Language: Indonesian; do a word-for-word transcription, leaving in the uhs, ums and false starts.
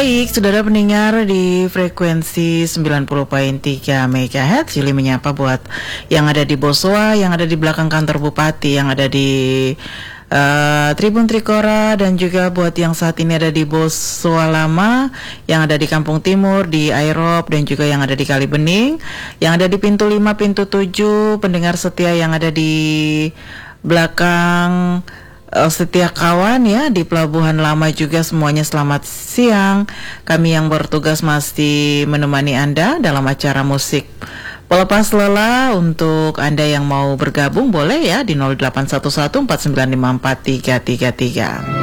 Baik, saudara pendengar di frekuensi sembilan puluh koma tiga megahertz, Juli menyapa buat yang ada di Bosowa, yang ada di belakang kantor Bupati, yang ada di uh, Tribun Trikora, dan juga buat yang saat ini ada di Bosowa Lama, yang ada di Kampung Timur, di Airop, dan juga yang ada di Kalibening, yang ada di pintu lima, pintu tujuh, pendengar setia yang ada di belakang setia kawan ya di Pelabuhan Lama juga, semuanya selamat siang. Kami yang bertugas masih menemani Anda dalam acara musik pelepas lelah. Untuk Anda yang mau bergabung boleh ya di nol delapan satu satu empat sembilan lima empat tiga tiga tiga.